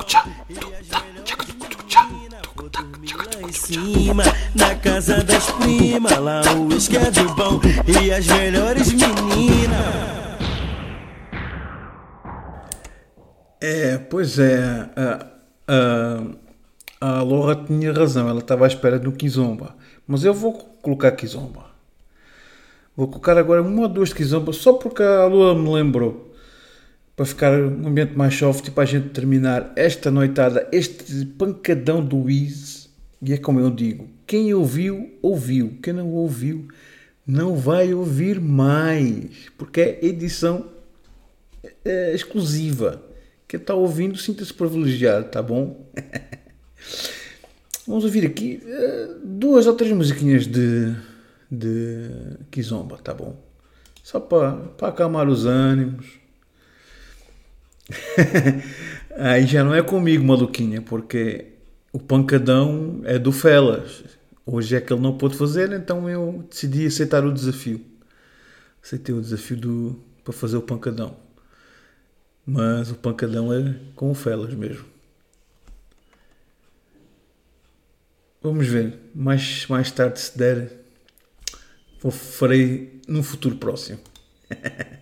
Lá em cima, na casa das primas, lá o uísque é do bom e as melhores meninas. Pois é, a Laura tinha razão, ela estava à espera do Kizomba. Mas eu vou colocar Kizomba. Vou colocar agora uma ou duas de Kizomba, só porque a Laura me lembrou. Para ficar um ambiente mais soft e para a gente terminar esta noitada, este pancadão do Wiz. E é como eu digo, quem ouviu, ouviu. Quem não ouviu, não vai ouvir mais. Porque é edição exclusiva. Quem está ouvindo, sinta-se privilegiado, tá bom? Vamos ouvir aqui duas ou três musiquinhas de Kizomba, tá bom? Só para acalmar os ânimos. Aí já não é comigo, maluquinha, porque o pancadão é do Felas. Hoje é que ele não pôde fazer, então eu decidi aceitar o desafio. Aceitei o desafio para fazer o pancadão. Mas o pancadão é com o Felas mesmo. Vamos ver. Mais tarde, se der, farei num futuro próximo.